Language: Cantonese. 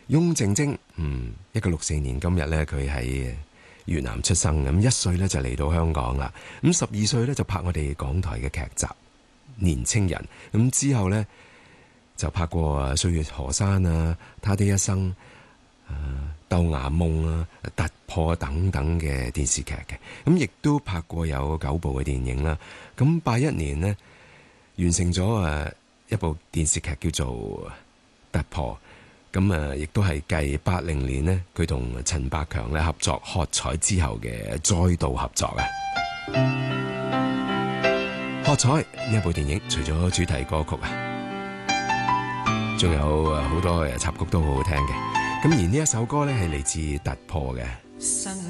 翁靜晶，1964年今日咧，佢喺越南出生，咁1歲咧就嚟到香港啦，咁12歲咧就拍我哋港台嘅劇集《年青人》，咁之後咧就拍過《歲月河山》啊，《他的一生》豆芽夢啊、突破等等嘅電視劇嘅，咁亦都拍過有9部嘅電影啦。咁81年呢，完成咗一部電視劇叫做《突破》，咁亦都係繼80年呢，佢同陳百強咧合作《喝彩》之後嘅再度合作啊。《喝彩》呢一部電影除咗主題歌曲仲有好多插曲都好好聽嘅。咁而呢一首歌咧係嚟自突破嘅。